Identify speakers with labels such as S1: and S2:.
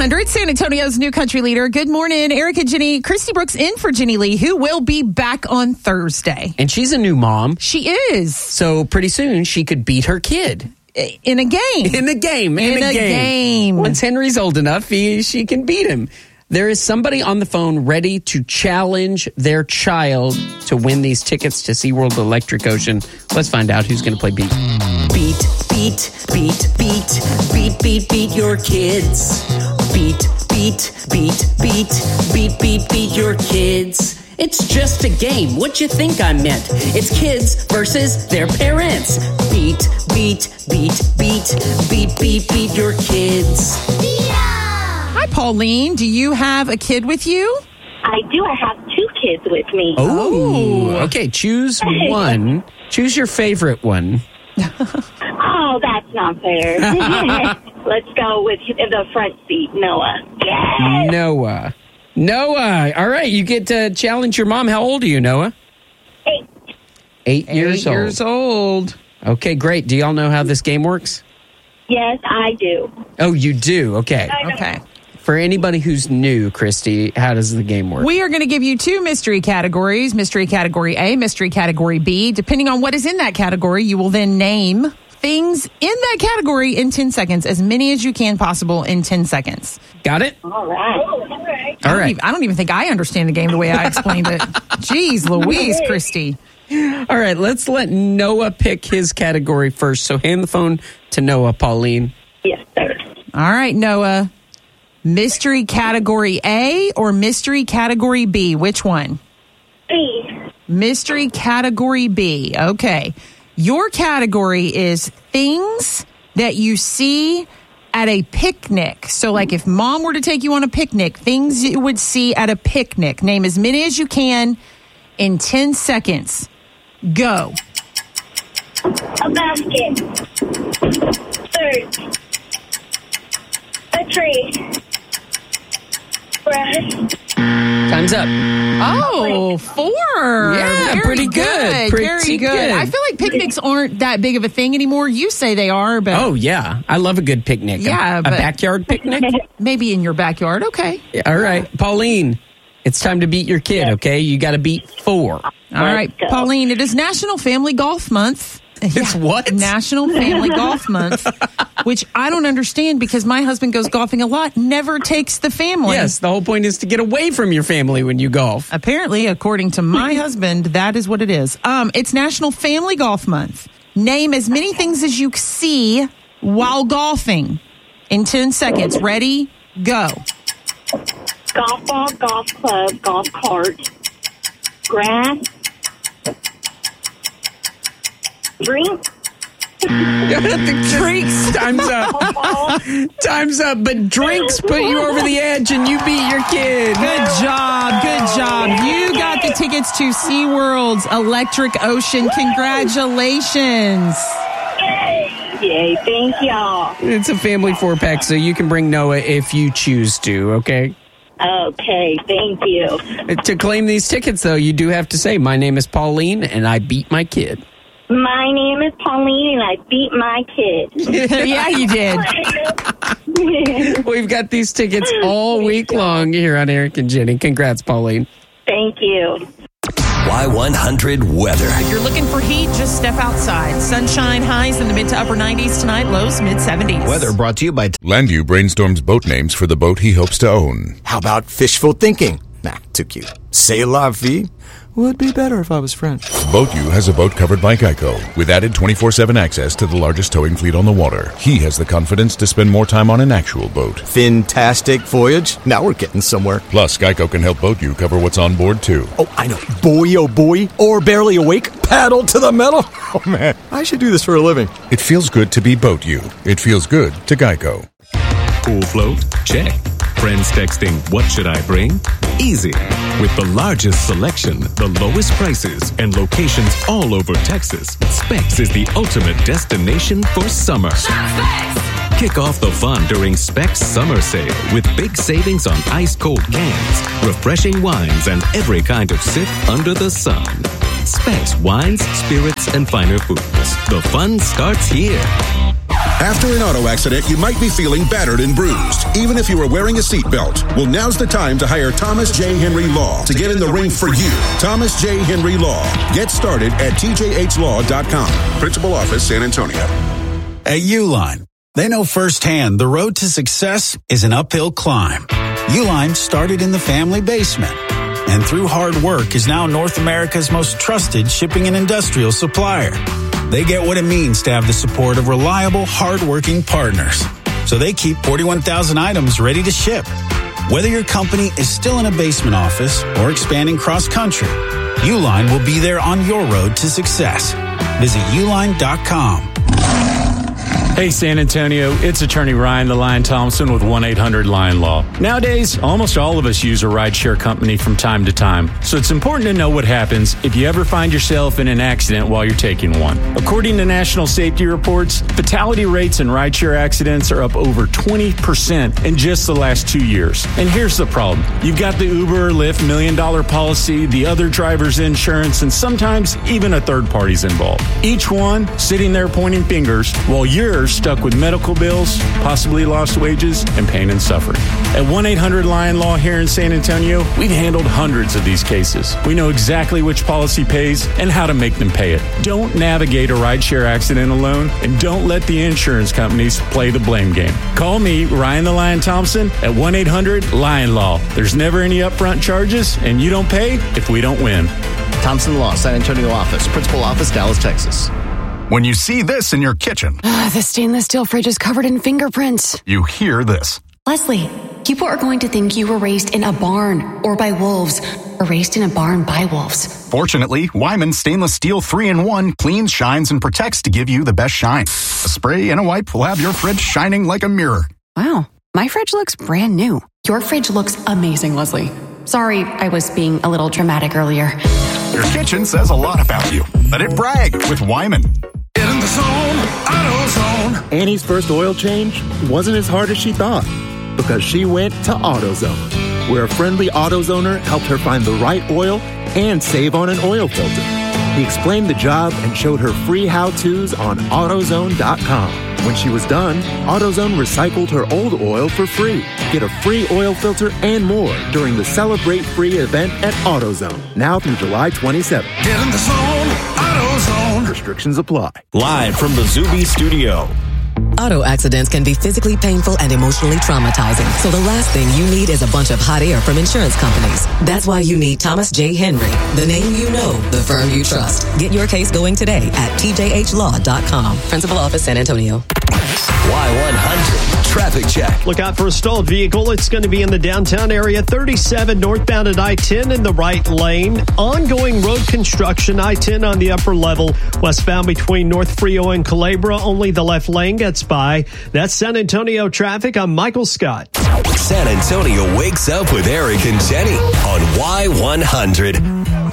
S1: Y100, San Antonio's new country leader. Good morning, Eric and Jenny. Christy Brooks in for Jenny Lee, who will be back on Thursday.
S2: And she's a new mom.
S1: She is.
S2: So pretty soon she could beat her kid.
S1: In a game.
S2: In a game. Once Henry's old enough, she can beat him. There is somebody on the phone ready to challenge their child to win these tickets to SeaWorld Electric Ocean. Let's find out who's going to play beat.
S3: Beat your kids. Beat your kids. It's just a game. What you think I meant? It's kids versus their parents. Beat your kids.
S1: Hi, Pauline. Do you have a kid with you?
S4: I do. I have 2 kids with me.
S2: Oh, okay. Choose one. Choose your favorite one.
S4: Oh, that's not fair. Let's go with the front seat, Noah. Yes!
S2: Noah. All right. You get to challenge your mom. How old are you, Noah?
S4: 8.
S2: 8 years old.
S1: 8 years old.
S2: Okay, great. Do y'all know how this game works?
S4: Yes, I do.
S2: Oh, you do? Okay.
S1: Okay.
S2: For anybody who's new, Christy, how does the game work?
S1: We are going to give you 2 mystery categories, mystery category A, mystery category B. Depending on what is in that category, you will then name things in that category in 10 seconds, as many as you can possible in 10 seconds.
S2: Got it?
S4: All right.
S1: I don't even think I understand the game the way I explained it. Jeez Louise, Christy.
S2: All right, let's let Noah pick his category first. So hand the phone to Noah, Pauline.
S4: Yes, sir.
S1: All right, Noah. Mystery category A or mystery category B? Which one?
S4: B.
S1: Mystery category B. Okay. Your category is things that you see at a picnic. So like if mom were to take you on a picnic, things you would see at a picnic. Name as many as you can in 10 seconds. Go.
S4: A basket. Dirt. A tree. Grass.
S2: Time's up.
S1: Oh, 4.
S2: Yeah,
S1: Very
S2: pretty good.
S1: Very
S2: Pretty
S1: good.
S2: good.
S1: I feel like picnics aren't that big of a thing anymore. You say they are, but
S2: Oh, yeah. I love a good picnic.
S1: Yeah,
S2: a
S1: but-
S2: backyard picnic?
S1: maybe in your backyard. Okay.
S2: All right. Pauline, it's time to beat your kid, okay? You got to beat 4.
S1: All right,
S4: go.
S1: Pauline, it is National Family Golf Month.
S2: It's what?
S1: National Family Golf Month, which I don't understand because my husband goes golfing a lot, never takes the family.
S2: Yes, the whole point is to get away from your family when you golf.
S1: Apparently, according to my husband, that is what it is. It's National Family Golf Month. Name as many things as you see while golfing in 10 seconds. Ready? Go.
S4: Golf ball, golf club, golf cart. Grass. Drink.
S2: Drinks. Time's up. Time's up. But drinks put you over the edge and you beat your kid.
S1: Good job. Good job. You got the tickets to SeaWorld's Electric Ocean. Congratulations.
S4: Yay, thank y'all.
S2: It's a family 4-pack, so you can bring Noah if you choose to, okay?
S4: Okay, thank you.
S2: To claim these tickets, though, you do have to say, my name is Pauline, and I beat my kid.
S4: My name is Pauline, and I beat my kid.
S1: Yeah, you did.
S2: We've got these tickets all week long here on Eric and Jenny. Congrats, Pauline.
S4: Thank you.
S5: Y100 weather.
S1: If you're looking for heat, just step outside. Sunshine, highs in the mid to upper 90s tonight, lows mid 70s.
S5: Weather brought to you by
S6: Landview brainstorms boat names for the boat he hopes to own.
S7: How about fishful thinking? Nah, too cute. C'est la vie. Would be better if I was French.
S6: BoatU has a boat covered by Geico with added 24/7 access to the largest towing fleet on the water. He has the confidence to spend more time on an actual boat.
S7: Fantastic voyage. Now we're getting somewhere.
S6: Plus, Geico can help BoatU cover what's on board, too.
S7: Oh, I know. Boy, oh boy. Or barely awake. Paddle to the metal. Oh, man. I should do this for a living.
S6: It feels good to be BoatU. It feels good to Geico.
S8: Pool float? Check. Friends texting, what should I bring? Easy. With the largest selection, the lowest prices, and locations all over Texas, Specs is the ultimate destination for summer. Kick off the fun during Specs Summer Sale with big savings on ice-cold cans, refreshing wines, and every kind of sip under the sun. Specs Wines, Spirits, and Finer Foods. The fun starts here.
S9: After an auto accident, you might be feeling battered and bruised. even if you are wearing a seatbelt. Well, now's the time to hire Thomas J. Henry Law to get in the ring for you. Thomas J. Henry Law. Get started at tjhlaw.com. Principal Office, San Antonio.
S10: At Uline, they know firsthand the road to success is an uphill climb. Uline started in the family basement, and through hard work is now North America's most trusted shipping and industrial supplier. They get what it means to have the support of reliable, hard-working partners. So they keep 41,000 items ready to ship. Whether your company is still in a basement office or expanding cross-country, Uline will be there on your road to success. Visit uline.com.
S11: Hey, San Antonio, it's attorney Ryan the Lion Thompson with 1-800-LION Law. Nowadays, almost all of us use a rideshare company from time to time, so it's important to know what happens if you ever find yourself in an accident while you're taking one. According to national safety reports, fatality rates in rideshare accidents are up over 20% in just the last 2 years. And here's the problem. You've got the Uber or Lyft $1 million policy, the other driver's insurance, and sometimes even a third party's involved. Each one sitting there pointing fingers while you're stuck with medical bills, possibly lost wages, and pain and suffering. At 1-800-LION Law here in San Antonio, we've handled hundreds of these cases. We know exactly which policy pays and how to make them pay it. Don't navigate a rideshare accident alone, and don't let the insurance companies play the blame game. Call me, Ryan the Lion Thompson, at 1-800-LION Law. There's never any upfront charges, and you don't pay if we don't win.
S12: Thompson Law, San Antonio office. Principal office, Dallas, Texas.
S13: When you see this in your kitchen,
S14: the stainless steel fridge is covered in fingerprints.
S13: You hear this.
S14: Leslie, people are going to think you were raised in a barn or by wolves, or raised in a barn by wolves.
S13: Fortunately, Wyman Stainless Steel 3-in-1 cleans, shines, and protects to give you the best shine. A spray and a wipe will have your fridge shining like a mirror.
S14: Wow, my fridge looks brand new. Your fridge looks amazing, Leslie. Sorry, I was being a little dramatic earlier.
S13: Your kitchen says a lot about you. Let it brag with Wyman.
S15: Get in the zone, AutoZone. Annie's first oil change wasn't as hard as she thought because she went to AutoZone, where a friendly AutoZoner helped her find the right oil and save on an oil filter. He explained the job and showed her free how-tos on AutoZone.com. When she was done, AutoZone recycled her old oil for free. Get a free oil filter and more during the Celebrate Free event at AutoZone, now through July 27th. Get in the zone, AutoZone. Restrictions apply.
S16: Live from the Zuby studio.
S17: Auto accidents can be physically painful and emotionally traumatizing. So the last thing you need is a bunch of hot air from insurance companies. That's why you need Thomas J. Henry, the name you know, the firm you trust. Get your case going today at tjhlaw.com. Principal Office, San Antonio.
S5: Y100 Traffic Check.
S18: Look out for a stalled vehicle. It's going to be in the downtown area. 37 northbound at I-10 in the right lane. Ongoing road construction. I-10 on the upper level. Westbound between North Frio and Culebra. Only the left lane gets by. That's San Antonio traffic. I'm Michael Scott.
S5: San Antonio wakes up with Eric and Jenny on Y100.